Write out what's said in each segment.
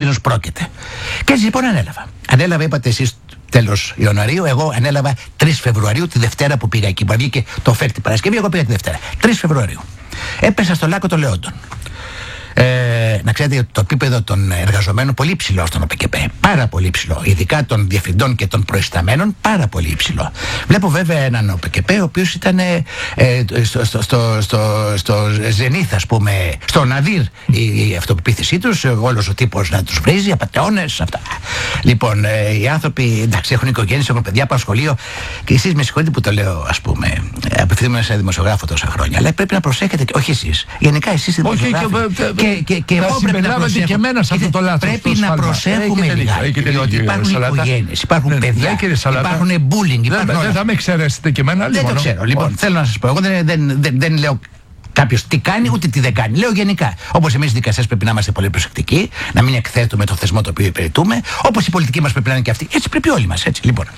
κινδύνους πρόκειται. Και έτσι λοιπόν ανέλαβα, είπατε εσείς τέλος Ιανουαρίου, εγώ ανέλαβα 3 Φεβρουαρίου, τη Δευτέρα που πήγα εκεί. Βγήκε το φέκτη Παρασκευή, εγώ πήγα τη Δευτέρα. 3 Φεβρουαρίου. Έπεσα στο Λάκκο των Λεόντων. Να ξέρετε ότι το επίπεδο των εργαζομένων πολύ ψηλό στον ΟΠΚΠ. Πάρα πολύ ψηλό. Ειδικά των διευθυντών και των προϊσταμένων, πάρα πολύ ψηλό. Βλέπω βέβαια έναν ΟΠΚΠ ο οποίος ήταν στο Ζενίθ, ας πούμε, στο Ναδύρ η αυτοπεποίθησή τους, όλος ο τύπος να τους βρίζει, απατεώνες, αυτά. Λοιπόν, οι άνθρωποι εντάξει, έχουν οικογένειες, έχουν παιδιά, πάνε σχολείο. Και εσείς με συγχωρείτε που το λέω, ας πούμε, απευθύνομαι σε δημοσιογράφο τόσα χρόνια. Αλλά πρέπει να προσέχετε, όχι εσείς. Γενικά εσείς οι δημοσιογράφοι. Και εγώ πρέπει να προσέχουμε. Και εμένα σε αυτό το λάθος. Πρέπει να προσέχουμε λιγάκι. Διότι υπάρχουν οικογένειες, υπάρχουν παιδιά, υπάρχουν bullying. Δεν θα με εξαιρέσετε και εμένα. Δεν το ξέρω. Λοιπόν, θέλω να σας πω, εγώ δεν λέω κάποιος τι κάνει ούτε τι δεν κάνει. Λέω γενικά. Όπως εμείς οι δικαστές πρέπει να είμαστε πολύ προσεκτικοί, να μην εκθέτουμε το θεσμό το οποίο υπηρετούμε. Όπως η πολιτική μας πρέπει να είναι και αυτή. Έτσι πρέπει όλοι μας. Έτσι λοιπόν.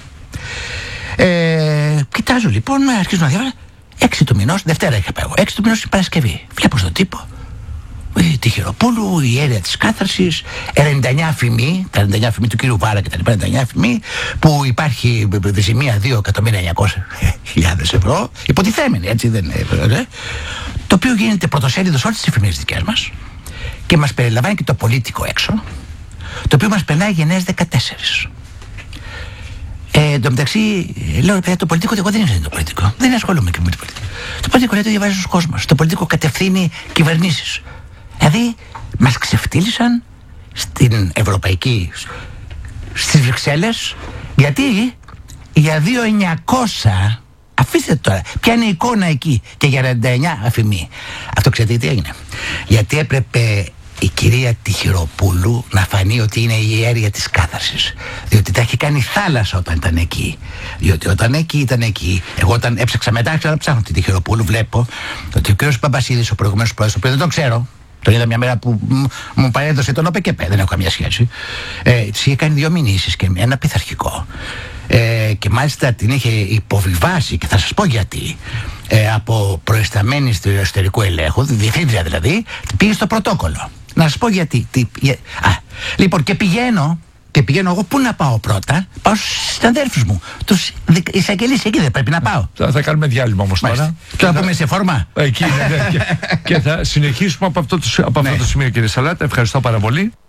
Κοιτάζω λοιπόν, αρχίζω να διαβάζω. 6 του μηνός, Δευτέρα είχα πάει εγώ. 6 του μηνός Παρασκευή. Βλέπω στον τύπο. Τη Χειροπούλου, η αίρια της κάθαρσης, 99 αφημί, τα 99 αφημί του κύριου Βάρα και τα λοιπά, 99 αφημί, που υπάρχει ζημία 2.900.000 ευρώ, υποτιθέμενη, έτσι δεν είναι, το οποίο γίνεται πρωτοσέλιδο σε όλες τις εφημερίδες δικές μας και μας περιλαμβάνει και το πολίτικο έξω, το οποίο μας περνάει γενναίες 14. Εν τω μεταξύ, λέω παιδιά, το πολιτικό, εγώ δεν είναι το πολιτικό. Δεν ασχολούμαι και με το πολιτικό. Το πολιτικό λέει το διαβάζει ο κόσμος. Το πολιτικό κατευθύνει κυβερνήσεις. Δηλαδή, μας ξεφτύλισαν στην Ευρωπαϊκή, στις Βρυξέλλες, γιατί για 2.900, αφήστε τώρα, ποια είναι η εικόνα εκεί, και για 99 αφημί. Αυτό ξέρετε τι έγινε? Γιατί έπρεπε η κυρία Τυχειροπούλου να φανεί ότι είναι η αίρια της κάθαρσης. Διότι τα έχει κάνει θάλασσα όταν ήταν εκεί. Διότι όταν εκεί ήταν εκεί, εγώ όταν έψαξα μετά, άρχισα να ψάχνω την Τυχειροπούλου, βλέπω ότι ο κύριος Παπασίδης, ο προηγούμενος πρόεδρος, ο οποίος δεν τον ξέρω, τον είδα μια μέρα που μου παρέδωσε τον ΟΠΚΠ, δεν έχω καμία σχέση, της είχε κάνει 2 μηνύσεις και ένα πειθαρχικό. Και μάλιστα την είχε υποβιβάσει, και θα σας πω γιατί, από προϊσταμένη του εσωτερικού ελέγχου, διευθύντρια δηλαδή, πήγε στο πρωτόκολλο. Να σας πω γιατί. Λοιπόν, και πηγαίνω εγώ πού να πάω πρώτα? Πάω στους αδέρφους μου, τους εισαγγελείς, εκεί δεν πρέπει να πάω? Θα κάνουμε διάλειμμα όμως τώρα. Και θα πούμε σε φόρμα. Εκεί, και θα συνεχίσουμε από αυτό το σημείο, κύριε Σαλάτα. Ευχαριστώ πάρα πολύ.